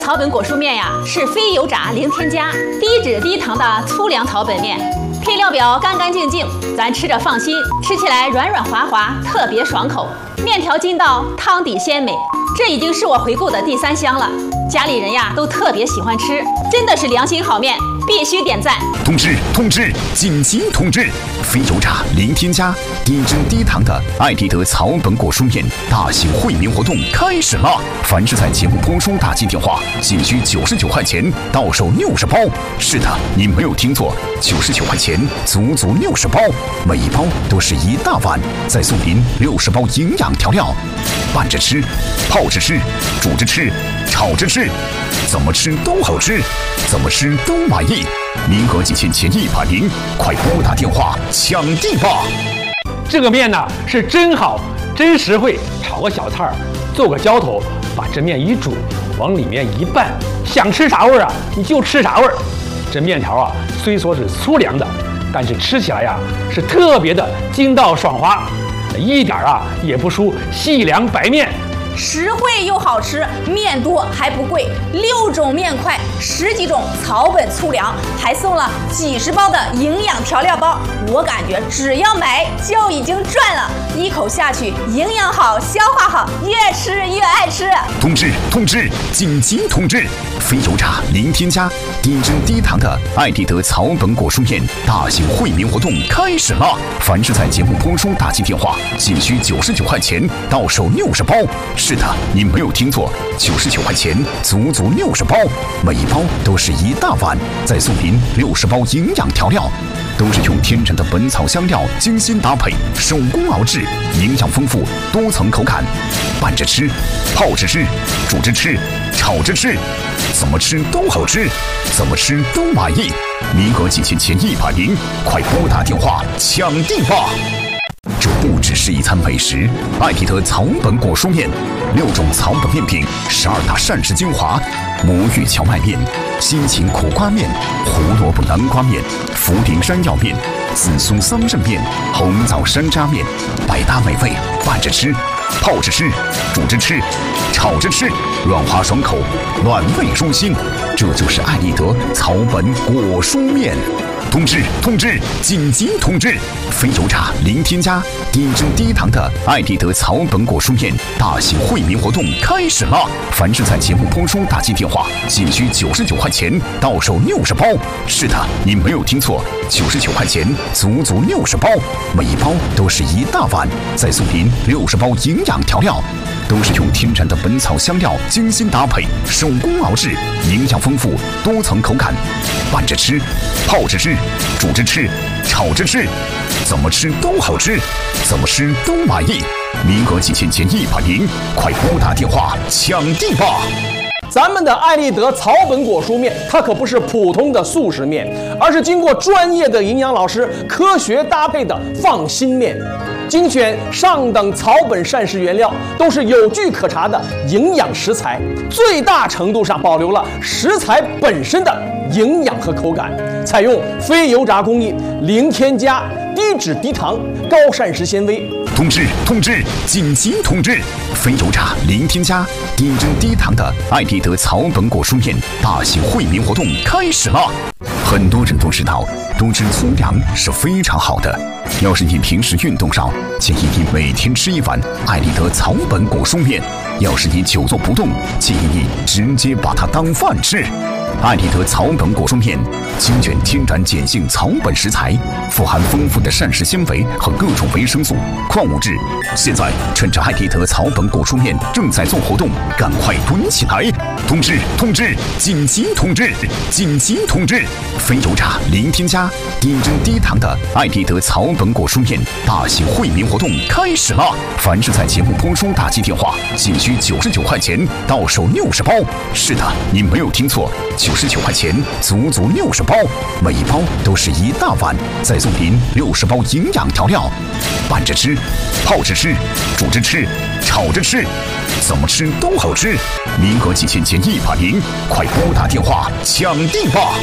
草本果蔬面呀，是非油炸零添加、低脂低糖的粗粮草本面，配料表干干净净，咱吃着放心，吃起来软软滑滑，特别爽口。面条筋道，汤底鲜美，这已经是我回购的第3箱了。家里人呀都特别喜欢吃，真的是良心好面，必须点赞。 通知！紧急通知！非油炸零添加、低脂低糖的爱迪德草本果蔬面大型惠民活动开始了！凡是在节目播出打进电话，仅需99块钱，到手60包。是的，你没有听错，99块钱，足足60包，每一包都是一大碗，再送您60包营养调料，拌着吃，泡着吃，煮着吃，炒着吃，怎么吃都好吃，怎么吃都满意。名额仅限前100名，快拨打电话抢订吧！ 这个面呢是真好，真实惠，炒个小菜儿，做个浇头，把这面一煮，往里面一拌，想吃啥味儿啊，你就吃啥味儿。这面条啊，虽说是粗粮的，但是吃起来呀是特别的筋道爽滑，一点啊也不输细粮白面。 实惠又好吃，面多还不贵，6种面块，10几种草本粗粮，还送了几十包的营养调料包。我感觉只要买就已经赚了，一口下去，营养好，消化好，越吃越爱吃。 通知！紧急通知！非油炸零添加、低脂低糖的爱迪德草本果蔬面大型惠民活动开始了！凡是在节目播出打进电话，仅需99块钱，到手60包。是的，你没有听错，99块钱，足足60包，每一包都是一大碗，再送您60包营养调料，都是用天然的本草香料精心搭配，手工熬制，营养丰富，多层口感，拌着吃，泡着吃，煮着吃，炒着吃，怎么吃都好吃，怎么吃都满意。名额仅限前100名，快拨打电话抢订吧！这不只是一餐美食，爱迪德草本果蔬面，6种草本面品，12大膳食精华，魔芋荞麦面、西芹苦瓜面、胡萝卜南瓜面、茯苓山药面、紫苏桑葚面、红枣山楂面，百搭美味，拌着吃，泡着吃，煮着吃，炒着吃，软滑爽口，暖胃舒心。这就是爱迪德草本果蔬面。通知！紧急通知！非油炸零添加、低脂低糖的爱迪德草本果蔬面大型惠民活动开始了！凡是在节目播出打进电话，仅需99块钱，到手60包。是的，你没有听错，99块钱，足足60包，每一包都是一大碗，再送您60包营养调料，都是用天然的本草香料精心搭配，手工熬制，营养丰富，多层口感，拌着吃，泡着吃，煮着吃，炒着吃，怎么吃都好吃，怎么吃都满意。名额仅限前100名，快拨打电话抢订吧！ 咱们的爱丽德草本果蔬面，它可不是普通的速食面，而是经过专业的营养老师科学搭配的放心面。精选上等草本膳食原料，都是有据可查的营养食材，最大程度上保留了食材本身的营养和口感，采用非油炸工艺，零添加、低脂低糖、高膳食纤维。 通知！紧急通知！非油炸零添加、低脂低糖的爱迪德草本果蔬面大型惠民活动开始了！很多人都知道，多吃粗粮是非常好的。要是你平时运动少，建议你每天吃1碗爱丽德草本果蔬面；要是你久坐不动，建议你直接把它当饭吃。爱丽德草本果蔬面精选天然碱性草本食材，富含丰富的膳食纤维和各种维生素、矿物质。现在趁着爱丽德草本果蔬面正在做活动，赶快囤起来！通知！紧急通知！非油炸零添加、低脂低糖的爱迪德草本果蔬面大型惠民活动开始了！凡是在节目播出打进电话，仅需99块钱，到手60包。是的，你没有听错，99块钱，足足60包，每一包都是一大碗，再送您60包营养调料，拌着吃，泡着吃，煮着吃，炒着吃，怎么吃都好吃。名额仅限前100名，快拨打电话抢订吧！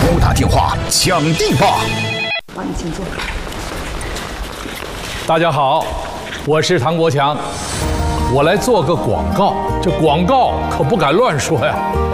帮你请坐。 大家好，我是唐国强，我来做个广告，这广告可不敢乱说呀。